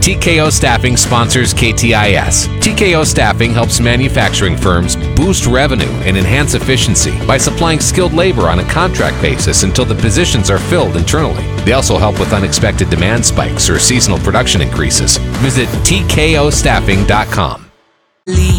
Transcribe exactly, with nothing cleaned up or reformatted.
T K O Staffing sponsors K T I S. T K O Staffing helps manufacturing firms boost revenue and enhance efficiency by supplying skilled labor on a contract basis until the positions are filled internally. They also help with unexpected demand spikes or seasonal production increases. Visit T K O staffing dot com.